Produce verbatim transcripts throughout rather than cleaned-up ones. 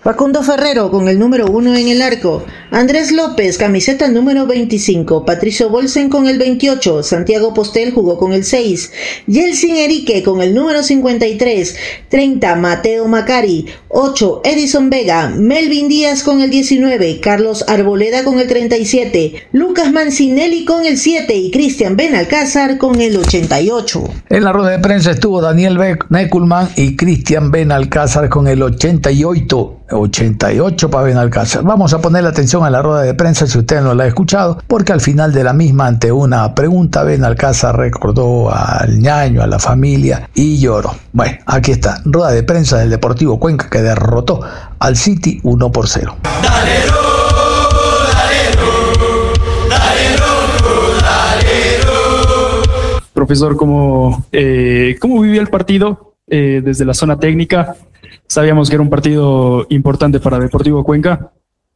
Facundo Ferrero con el número uno en el arco, Andrés López, camiseta número veinticinco, Patricio Bolsen con el veintiocho, Santiago Postel jugó con el seis, Yeltsin Erique con el número cincuenta y tres, treinta Mateo Macari, ocho Edison Vega, Melvin Díaz con el diecinueve, Carlos Arboleda con el treinta y siete, Lucas Mancinelli con el siete y Cristian Benalcázar con el ochenta y ocho. En la rueda de prensa estuvo Daniel Neckelman y Cristian Benalcázar con el ochenta y ocho. ochenta y ocho para Benalcázar. Vamos a ponerle atención a la rueda de prensa si usted no la ha escuchado, porque al final de la misma, ante una pregunta, Benalcázar recordó al ñaño, a la familia y lloró. Bueno, aquí está, rueda de prensa del Deportivo Cuenca que derrotó al City uno por cero. Dale, ro, dale, ro, dale, ro, dale, ro. Profesor, ¿cómo, eh, ¿cómo vivió el partido eh, desde la zona técnica? Sabíamos que era un partido importante para Deportivo Cuenca.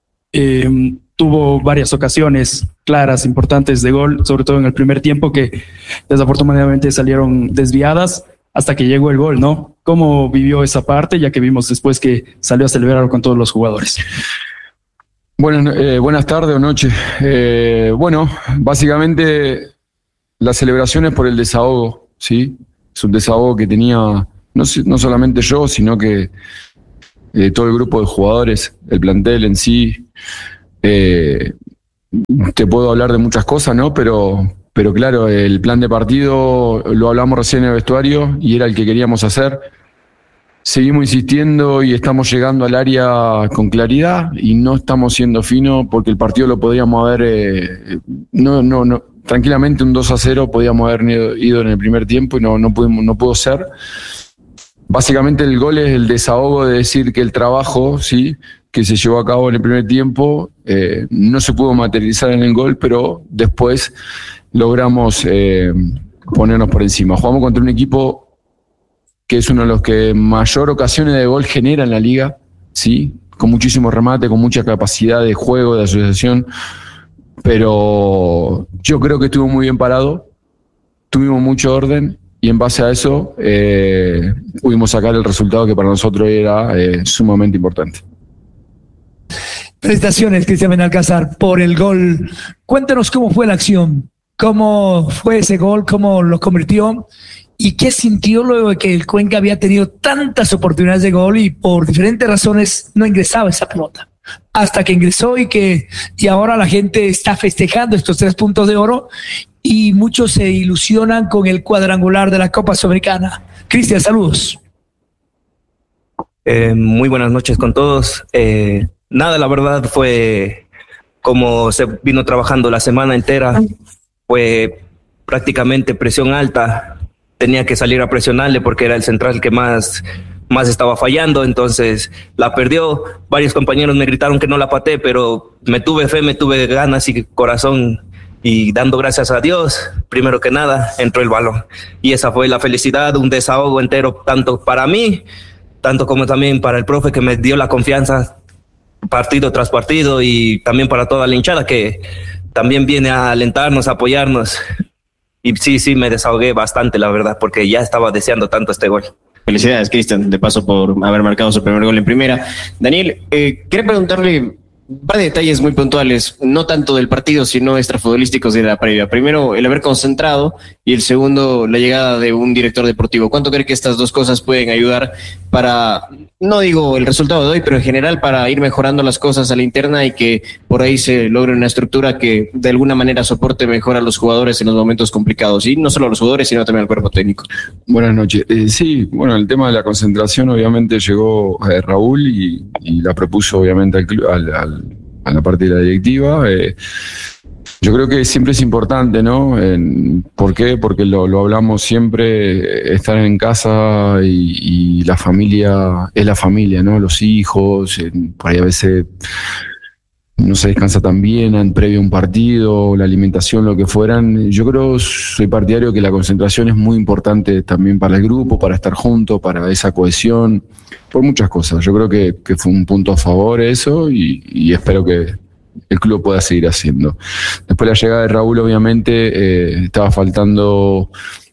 Eh, tuvo varias ocasiones claras, importantes de gol, sobre todo en el primer tiempo, que desafortunadamente salieron desviadas hasta que llegó el gol, ¿no? ¿Cómo vivió esa parte, ya que vimos después que salió a celebrar con todos los jugadores? Bueno, eh, buenas tardes o noches. Eh, bueno, básicamente la celebración es por el desahogo, ¿sí? Es un desahogo que tenía... No, no solamente yo, sino que eh, todo el grupo de jugadores, el plantel en sí. Eh, te puedo hablar de muchas cosas, ¿no? Pero, pero claro, el plan de partido lo hablamos recién en el vestuario y era el que queríamos hacer. Seguimos insistiendo y estamos llegando al área con claridad y no estamos siendo finos porque el partido lo podríamos haber... Eh, no, no, no, tranquilamente un dos a cero podíamos haber ido, ido en el primer tiempo y no, no, pudimos, no pudo ser. Básicamente el gol es el desahogo de decir que el trabajo, sí, que se llevó a cabo en el primer tiempo eh, no se pudo materializar en el gol, pero después logramos eh, ponernos por encima. Jugamos contra un equipo que es uno de los que mayor ocasiones de gol genera en la liga, sí, con muchísimo remate, con mucha capacidad de juego, de asociación, pero yo creo que estuvo muy bien parado, tuvimos mucho orden. Y en base a eso eh, pudimos sacar el resultado que para nosotros era eh, sumamente importante. Felicitaciones, Cristian Benalcázar, por el gol. Cuéntanos cómo fue la acción, cómo fue ese gol, cómo lo convirtió y qué sintió luego de que el Cuenca había tenido tantas oportunidades de gol y por diferentes razones no ingresaba esa pelota. Hasta que ingresó y que y ahora la gente está festejando estos tres puntos de oro y muchos se ilusionan con el cuadrangular de la Copa Sudamericana. Cristian, saludos. Eh, muy buenas noches con todos. Eh, nada, la verdad fue como se vino trabajando la semana entera. Fue prácticamente presión alta. Tenía que salir a presionarle porque era el central que más... más estaba fallando, entonces la perdió. Varios compañeros me gritaron que no la pateé, pero me tuve fe, me tuve ganas y corazón y dando gracias a Dios, primero que nada, entró el balón. Y esa fue la felicidad, un desahogo entero, tanto para mí, tanto como también para el profe que me dio la confianza partido tras partido y también para toda la hinchada que también viene a alentarnos, a apoyarnos. Y sí, sí, me desahogué bastante, la verdad, porque ya estaba deseando tanto este gol. Felicidades, Cristian, de paso por haber marcado su primer gol en primera. Daniel, eh, quería preguntarle un par de detalles muy puntuales, no tanto del partido, sino extrafutbolísticos de la previa. Primero, el haber concentrado y el segundo, la llegada de un director deportivo. ¿Cuánto cree que estas dos cosas pueden ayudar para, no digo el resultado de hoy, pero en general para ir mejorando las cosas a la interna y que por ahí se logre una estructura que de alguna manera soporte mejor a los jugadores en los momentos complicados? Y no solo a los jugadores, sino también al cuerpo técnico. Buenas noches. Eh, sí, bueno, el tema de la concentración obviamente llegó eh, Raúl y, y la propuso obviamente al, al, al, a la parte de la directiva. Eh, Yo creo que siempre es importante, ¿no? En, ¿Por qué? Porque lo, lo hablamos siempre, estar en casa y, y la familia es la familia, ¿no? Los hijos, en, por ahí a veces no se descansa tan bien en previo a un partido, la alimentación, lo que fueran. Yo creo, soy partidario que la concentración es muy importante también para el grupo, para estar juntos, para esa cohesión, por muchas cosas. Yo creo que, que fue un punto a favor eso y, y espero que el club pueda seguir haciendo. Después la llegada de Raúl, obviamente, eh, estaba faltando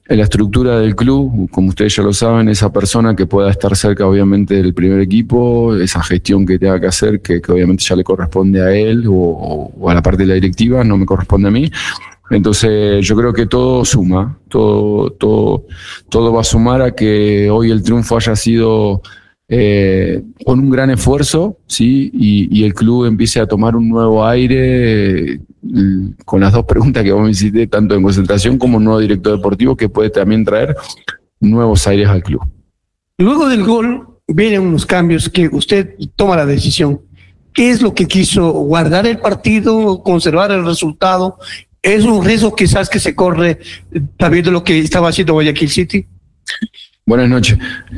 en la estructura del club, como ustedes ya lo saben, esa persona que pueda estar cerca obviamente del primer equipo, esa gestión que tenga que hacer, que, que obviamente ya le corresponde a él o, o, o a la parte de la directiva, no me corresponde a mí. Entonces yo creo que todo suma, todo, todo, todo va a sumar a que hoy el triunfo haya sido eh, con un gran esfuerzo, ¿sí? Y, y el club empiece a tomar un nuevo aire eh, con las dos preguntas que vos me hiciste, tanto en concentración como un nuevo director deportivo que puede también traer nuevos aires al club. Luego del gol vienen unos cambios que usted toma la decisión. ¿Qué es lo que quiso? ¿Guardar el partido, conservar el resultado? ¿Es un riesgo quizás que se corre sabiendo lo que estaba haciendo Guayaquil City? Buenas noches.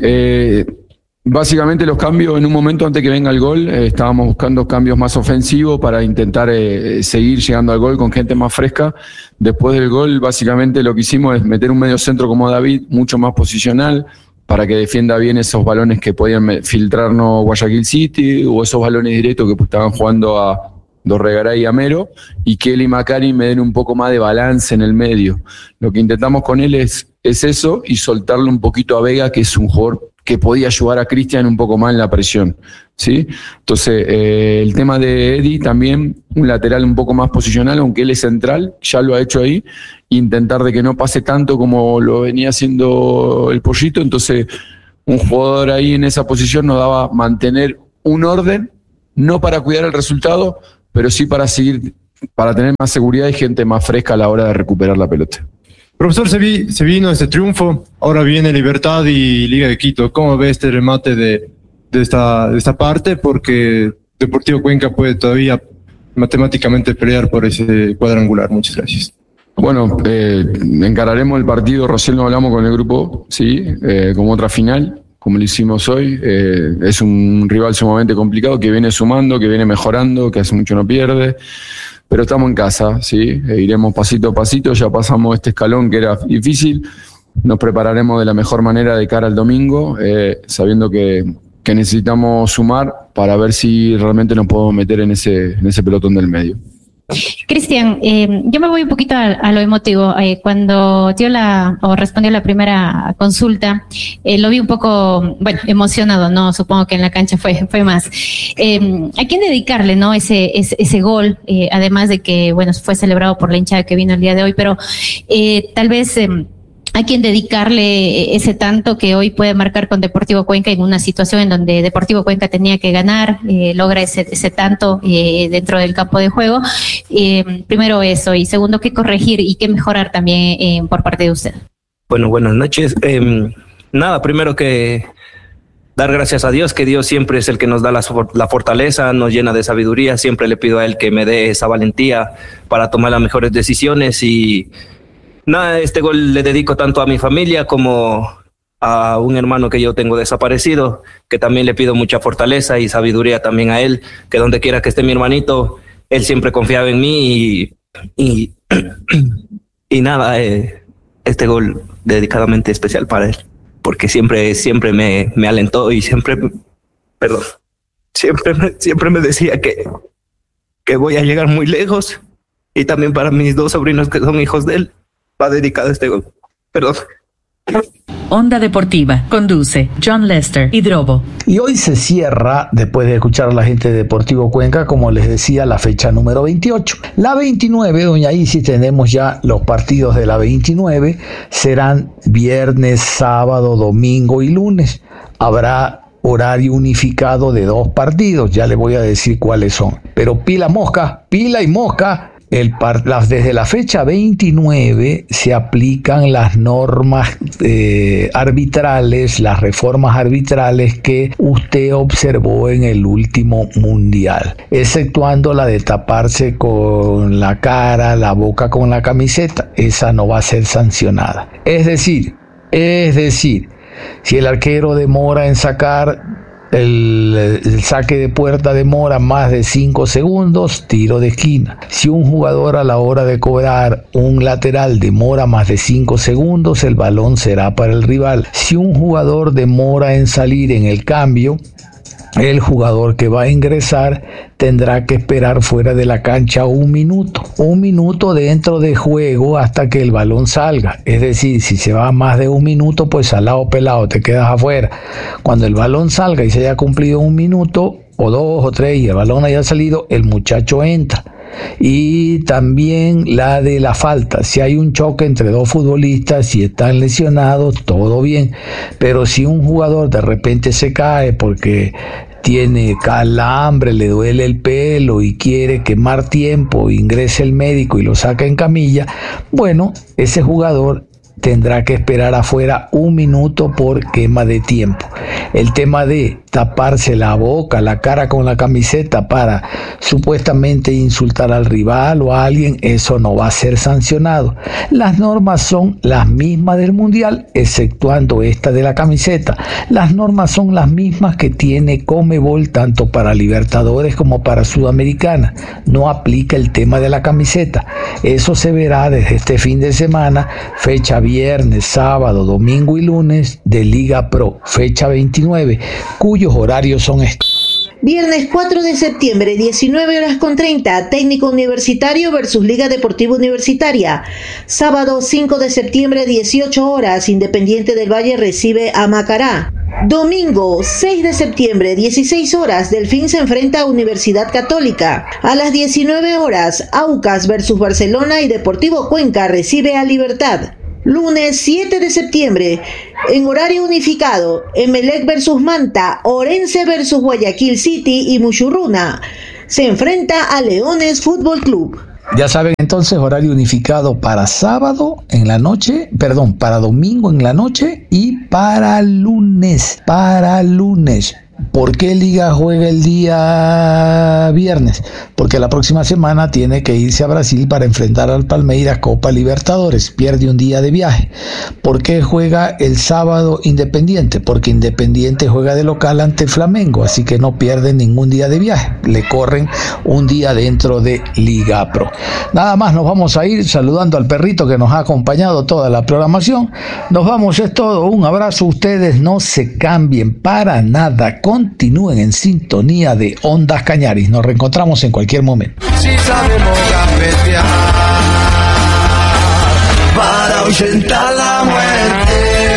Eh, básicamente los cambios en un momento antes que venga el gol, eh, estábamos buscando cambios más ofensivos para intentar eh, seguir llegando al gol con gente más fresca. Después del gol básicamente lo que hicimos es meter un medio centro como David, mucho más posicional, para que defienda bien esos balones que podían filtrarnos Guayaquil City o esos balones directos que estaban jugando a Dorregaray y Amero, y que él y Macari me den un poco más de balance en el medio. Lo que intentamos con él es, es eso, y soltarle un poquito a Vega, que es un jugador que podía ayudar a Cristian un poco más en la presión, ¿sí? Entonces, eh, el tema de Eddie también, un lateral un poco más posicional, aunque él es central, ya lo ha hecho ahí, intentar de que no pase tanto como lo venía haciendo el Pollito. Entonces, un jugador ahí en esa posición nos daba mantener un orden, no para cuidar el resultado, pero sí para seguir, para tener más seguridad y gente más fresca a la hora de recuperar la pelota. Profesor, se, vi, se vino este triunfo, ahora viene Libertad y Liga de Quito. ¿Cómo ve este remate de, de, esta, de esta parte? Porque Deportivo Cuenca puede todavía matemáticamente pelear por ese cuadrangular. Muchas gracias. Bueno, eh, encararemos el partido, recién lo hablamos con el grupo, sí, eh, como otra final, como lo hicimos hoy. Eh, es un rival sumamente complicado que viene sumando, que viene mejorando, que hace mucho no pierde, pero estamos en casa, ¿sí? E iremos pasito a pasito, ya pasamos este escalón que era difícil, nos prepararemos de la mejor manera de cara al domingo, eh, sabiendo que, que necesitamos sumar para ver si realmente nos podemos meter en ese, en ese pelotón del medio. Cristian, eh, yo me voy un poquito a, a lo emotivo. Eh, cuando dio la o respondió la primera consulta, eh, lo vi un poco, bueno, emocionado, ¿no? Supongo que en la cancha fue fue más. Eh, ¿A quién dedicarle, no? Ese ese, ese gol, eh, además de que, bueno, fue celebrado por la hinchada que vino el día de hoy, pero eh, tal vez eh, a quien dedicarle ese tanto que hoy puede marcar con Deportivo Cuenca en una situación en donde Deportivo Cuenca tenía que ganar, eh, logra ese, ese tanto eh, dentro del campo de juego. Eh, primero eso, y segundo, qué corregir y qué mejorar también eh, por parte de usted. Bueno, buenas noches. Eh, nada, primero que dar gracias a Dios, que Dios siempre es el que nos da la, la fortaleza, nos llena de sabiduría. Siempre le pido a Él que me dé esa valentía para tomar las mejores decisiones. Y nada, este gol le dedico tanto a mi familia como a un hermano que yo tengo desaparecido, que también le pido mucha fortaleza y sabiduría también a él, que donde quiera que esté mi hermanito, él siempre confiaba en mí y, y, y nada, eh, este gol dedicadamente especial para él, porque siempre, siempre me, me alentó y siempre, perdón, siempre, me, siempre me decía que, que voy a llegar muy lejos, y también para mis dos sobrinos que son hijos de él, va dedicado este gol. Perdón. Onda Deportiva, conduce John Lester y Drobo. Y hoy se cierra, después de escuchar a la gente de Deportivo Cuenca, como les decía, la fecha número veintiocho. La veintinueve, doña Isis, tenemos ya los partidos de la veintinueve, serán viernes, sábado, domingo y lunes. Habrá horario unificado de dos partidos, ya les voy a decir cuáles son. Pero pila mosca, pila y mosca. El par, las, desde la fecha veintinueve se aplican las normas eh, arbitrales, las reformas arbitrales que usted observó en el último mundial, exceptuando la de taparse con la cara, la boca con la camiseta. Esa no va a ser sancionada. Es decir, es decir, si el arquero demora en sacar El, el saque de puerta demora más de cinco segundos, tiro de esquina. Si un jugador a la hora de cobrar un lateral demora más de cinco segundos, el balón será para el rival. Si un jugador demora en salir en el cambio, el jugador que va a ingresar tendrá que esperar fuera de la cancha un minuto, un minuto dentro de juego hasta que el balón salga. Es decir, si se va más de un minuto, pues al lado pelado te quedas afuera. Cuando el balón salga y se haya cumplido un minuto o dos o tres y el balón haya salido, el muchacho entra. Y también la de la falta, si hay un choque entre dos futbolistas, si están lesionados, todo bien, pero si un jugador de repente se cae porque tiene calambre, le duele el pelo y quiere quemar tiempo, ingrese el médico y lo saca en camilla, bueno, ese jugador tendrá que esperar afuera un minuto por quema de tiempo. El tema de taparse la boca, la cara con la camiseta para supuestamente insultar al rival o a alguien, eso no va a ser sancionado. Las normas son las mismas del Mundial, exceptuando esta de la camiseta. Las normas son las mismas que tiene Conmebol tanto para Libertadores como para Sudamericana. No aplica el tema de la camiseta. Eso se verá desde este fin de semana, fecha viernes, sábado, domingo y lunes de Liga Pro, fecha veintinueve, cuyos horarios son estos. Viernes cuatro de septiembre, diecinueve horas con treinta, Técnico Universitario versus Liga Deportiva Universitaria. Sábado cinco de septiembre, dieciocho horas, Independiente del Valle recibe a Macará. Domingo seis de septiembre, dieciséis horas, Delfín se enfrenta a Universidad Católica. A las diecinueve horas, Aucas versus Barcelona y Deportivo Cuenca recibe a Libertad. Lunes siete de septiembre, en horario unificado, Emelec versus Manta, Orense versus Guayaquil City y Muchurruna se enfrenta a Leones Fútbol Club. Ya saben entonces, horario unificado para sábado en la noche, perdón, para domingo en la noche y para lunes, para lunes. ¿Por qué Liga juega el día viernes? Porque la próxima semana tiene que irse a Brasil para enfrentar al Palmeiras Copa Libertadores, pierde un día de viaje. ¿Por qué juega el sábado Independiente? Porque Independiente juega de local ante Flamengo, así que no pierde ningún día de viaje, le corren un día dentro de Liga Pro. Nada más, nos vamos a ir saludando al perrito que nos ha acompañado toda la programación. Nos vamos, es todo, un abrazo, ustedes no se cambien para nada. Continúen en sintonía de Ondas Cañaris. Nos reencontramos en cualquier momento. Si sabemos cafetear para ahuyentar la muerte.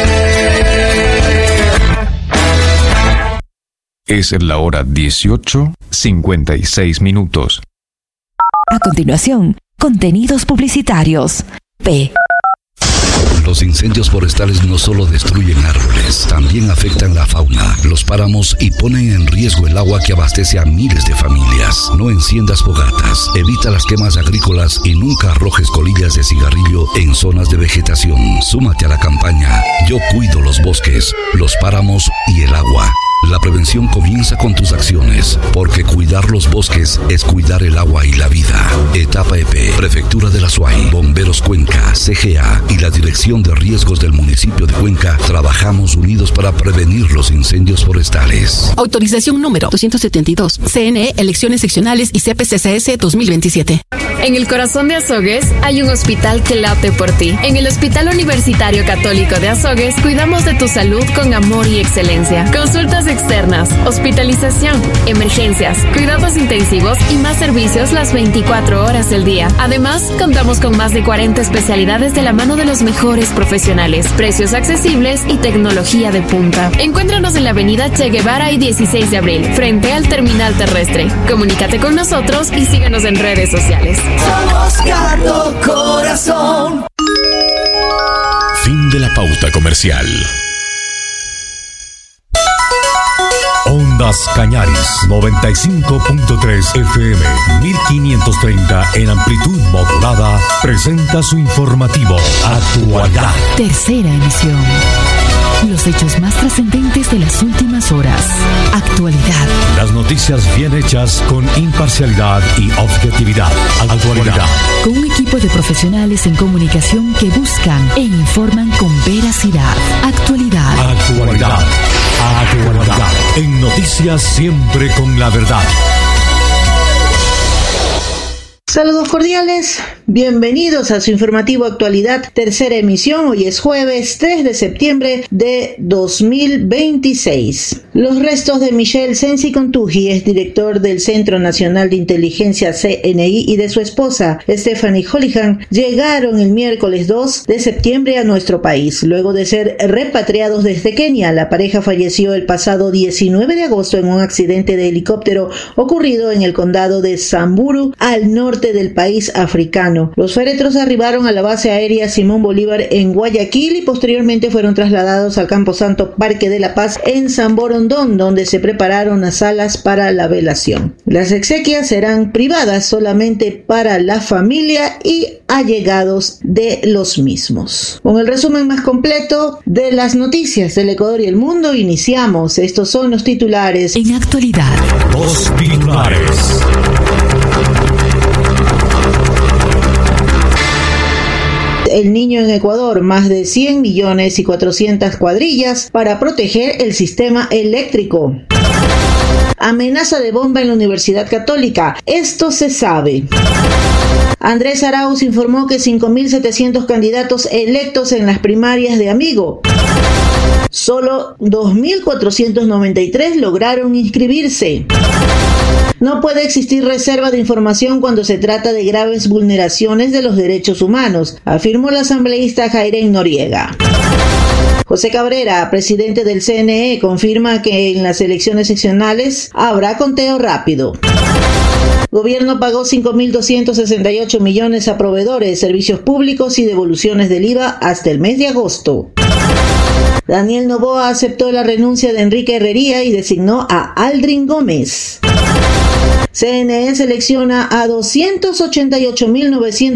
Es la hora dieciocho, cincuenta y seis minutos. A continuación, contenidos publicitarios. P. Los incendios forestales no solo destruyen árboles, también afectan la fauna, los páramos y ponen en riesgo el agua que abastece a miles de familias. No enciendas fogatas, evita las quemas agrícolas y nunca arrojes colillas de cigarrillo en zonas de vegetación. Súmate a la campaña Yo cuido los bosques, los páramos y el agua. La prevención comienza con tus acciones, porque cuidar los bosques es cuidar el agua y la vida. Etapa E P, Prefectura de la Suay, Bomberos Cuenca, C G A y la Dirección de Riesgos del municipio de Cuenca trabajamos unidos para prevenir los incendios forestales. Autorización número doscientos setenta y dos, C N E, Elecciones Seccionales y C P C C S dos mil veintisiete. En el corazón de Azogues hay un hospital que late por ti. En el Hospital Universitario Católico de Azogues cuidamos de tu salud con amor y excelencia. Consultas externas, hospitalización, emergencias, cuidados intensivos y más servicios las veinticuatro horas del día. Además, contamos con más de cuarenta especialidades de la mano de los mejores profesionales, precios accesibles y tecnología de punta. Encuéntranos en la avenida Che Guevara y dieciséis de abril, frente al terminal terrestre. Comunícate con nosotros y síguenos en redes sociales. Somos Gato Corazón. Fin de la pauta comercial. Ondas Cañaris noventa y cinco punto tres F M mil quinientos treinta en amplitud modulada presenta su informativo Actualidad. Tercera emisión. Los hechos más trascendentes de las últimas horas. Actualidad. Las noticias bien hechas con imparcialidad y objetividad. Actualidad. Con un equipo de profesionales en comunicación que buscan e informan con veracidad. Actualidad. Actualidad. Actualidad. En noticias siempre con la verdad. Saludos cordiales, bienvenidos a su informativo Actualidad, tercera emisión. Hoy es jueves tres de septiembre de dos mil veintiséis. Los restos de Michel Sensi Contugi, es director del Centro Nacional de Inteligencia C N I, y de su esposa Stephanie Holihan llegaron el miércoles dos de septiembre a nuestro país, luego de ser repatriados desde Kenia. La pareja falleció el pasado diecinueve de agosto en un accidente de helicóptero ocurrido en el condado de Samburu, al norte del país africano. Los féretros arribaron a la base aérea Simón Bolívar en Guayaquil y posteriormente fueron trasladados al Camposanto Parque de la Paz en San Borondón, donde se prepararon las salas para la velación. Las exequias serán privadas solamente para la familia y allegados de los mismos. Con el resumen más completo de las noticias del Ecuador y el mundo, iniciamos. Estos son los titulares. En actualidad, los titulares. El niño en Ecuador, más de cien millones y cuatrocientas cuadrillas para proteger el sistema eléctrico. Amenaza de bomba en la Universidad Católica. Esto se sabe. Andrés Arauz informó que cinco mil setecientos candidatos electos en las primarias de Amigo. Solo dos mil cuatrocientos noventa y tres lograron inscribirse. No puede existir reserva de información cuando se trata de graves vulneraciones de los derechos humanos, afirmó la asambleísta Jairén Noriega. José Cabrera, presidente del C N E, confirma que en las elecciones seccionales habrá conteo rápido. Gobierno pagó cinco mil doscientos sesenta y ocho millones a proveedores, servicios públicos y devoluciones del I V A hasta el mes de agosto. Daniel Noboa aceptó la renuncia de Enrique Herrería y designó a Aldrin Gómez. C N E selecciona a doscientos ochenta y ocho mil novecientos